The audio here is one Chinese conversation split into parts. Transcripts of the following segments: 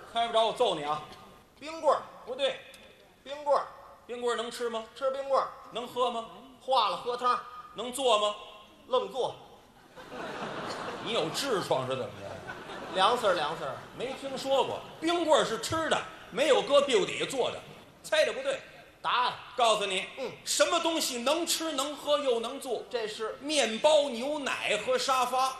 猜不着我揍你啊！ 冰棍儿， 不对， 冰棍儿， 冰棍儿能吃吗？ 吃冰棍儿， 能喝吗？ 化了喝汤， 能做吗？ 愣做， 你有痔疮是怎么着？ 凉丝儿凉丝儿， 没听说过，冰棍儿是吃的，没有搁屁股底下做的。猜的不对， 答案告诉你，什么东西能吃能喝又能做？ 这是面包、牛奶和沙发。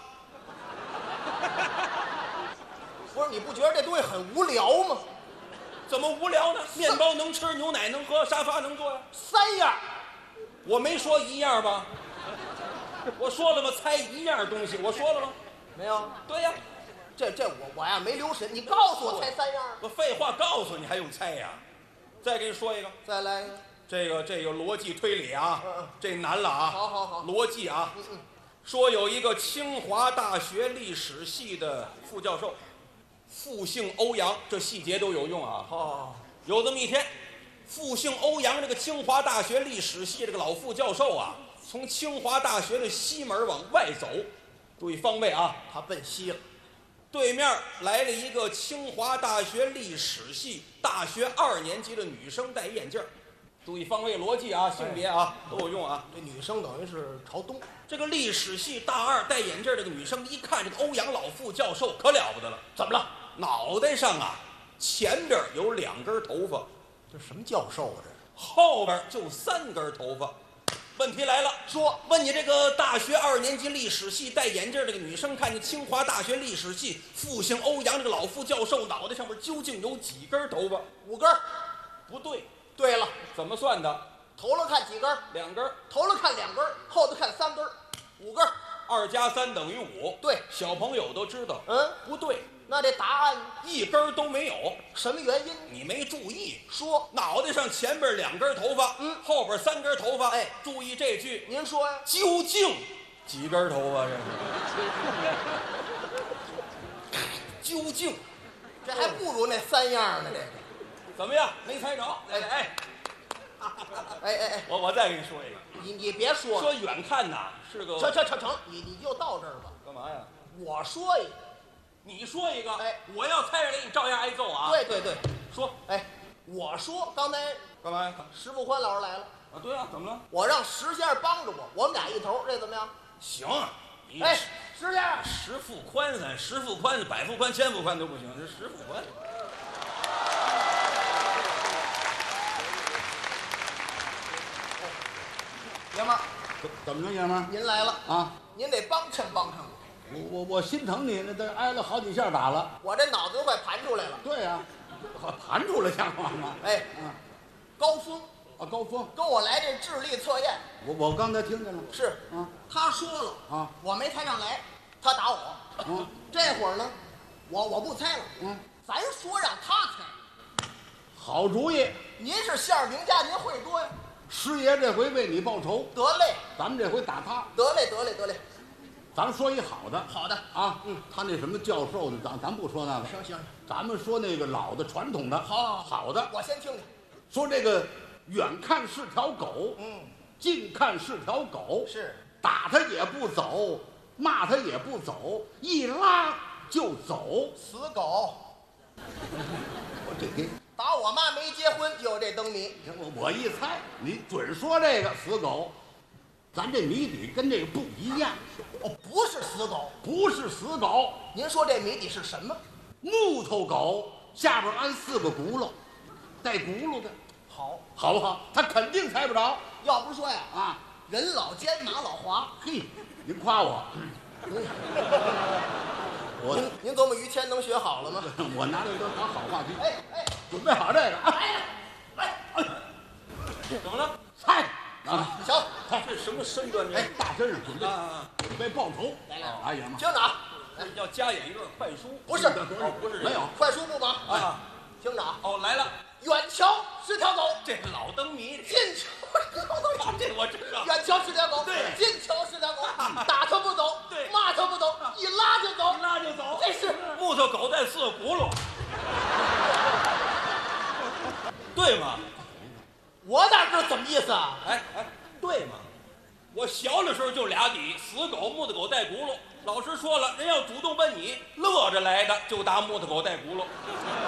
不是？你不觉得这东西很无聊吗？ 怎么无聊呢？面包能吃，牛奶能喝，沙发能做呀。 三样， 我没说一样吧？我说了吗？猜一样东西，我说了吗？ 没有？ 对呀， 这我呀没留神，你告诉我猜三样。 我废话告诉你，还用猜呀？再给你说一个， 再来一个， 这个逻辑推理啊，这难了啊！ 好好好， 逻辑啊，说有一个清华大学历史系的副教授，复姓欧阳，这细节都有用啊。 哦， 有这么一天，复姓欧阳这个清华大学历史系这个老副教授啊，从清华大学的西门往外走，注意方位啊， 他奔西了。 对面来了一个清华大学历史系大学2年级的女生，戴眼镜儿。注意方位逻辑啊，性别啊都有用啊。 这女生等于是朝东。 这个历史系大2戴眼镜儿这个女生一看这个欧阳老副教授可了不得了，怎么了？脑袋上啊前边有2根头发， 这什么教授啊？这后边就3根头发。问题来了， 说问你这个大学2年级历史系戴眼镜这个女生，看见清华大学历史系复姓欧阳这个老副教授脑袋上面究竟有几根头发 ？5根。 不对， 对了， 怎么算的头了看几根 ？2根。 头了看2根，后头看3根，5根。 2加3等于5。 对， 小朋友都知道。不对， 那这答案 1根都没有。 什么原因？ 你没注意， 说脑袋上前边2根头发，后边3根头发。 哎， 注意这句， 您说呀？ 究竟几根头发？这究竟， 这还不如那3样呢。这个怎么样？没猜着？ 哎， 我再给你说一个。 你别说了， 说远看呐是个成，你就到这儿吧。 干嘛呀？ 我说一个， 你说一个， 哎， 我要猜着了，你照样挨揍啊。 对， 说， 哎，我说刚才干嘛呀？ 石富宽老师来了啊，对啊，怎么了？ 我让石先生帮着我们俩一头，这怎么样？ 行，你哎，石先生， 石富宽咱石富宽、百富宽、千富宽都不行，这石富宽。 爷们儿， 怎么着，爷们儿您来了啊？ 您得帮衬我。 我心疼你，那都挨了好几下打了。 我这脑子都快盘出来了。 对呀、盘出来像话吗？ 哎，高峰啊，高峰， 跟我来这智力测验， 我刚才听见了。 是啊， 他说了啊， 我没猜上来，他打我。这会儿呢，我不猜了。咱说让他猜。 好主意， 您是馅儿饼家，您会多呀。 师爷这回为你报仇， 得嘞， 咱们这回打他。 得嘞。 咱们说一好的， 好的啊，他那什么教授的，咱不说那个， 行， 咱们说那个老的传统的，好的。 我先听听。 说这个远看是条狗，近看是条狗， 是打他也不走，骂他也不走，一拉就走。 死狗， 我这给打我妈没结婚就有这灯谜。 我一猜，你准说这个死狗。咱这谜底跟这个不一样， 不是死狗。 不是死狗， 您说这谜底是什么？ 木头狗下边安4个轱辘，带轱辘的，好不好？他肯定猜不着。 要不说呀， 啊， 人老奸马老滑。 嘿，您夸我， 您琢磨于谦能学好了吗？ 我拿这都当好话题。 哎， 准备好这个啊！ 怎么了？ 猜啊！ 行， 这什么身段？ 哎，大身上准备啊， 准备报仇。 来， 哎呀妈！ 听着啊， 要加演一段快书？ 不是不是没有快书不忙啊。 听着啊， 来了， 远瞧是条狗， 这是老灯谜。 近瞧是条狗， 这我知道。 远瞧是条狗， 对， 近瞧是条狗，打它不走， 对， 骂它不走，一拉就走， 一拉就走。 这是木头狗带4个轱辘，对吗？ 我哪知道怎么意思啊？ 哎，对吗？我小的时候就俩底，死狗、木头狗带轱辘。老师说了，人要主动问你，乐着来的就打木头狗带轱辘。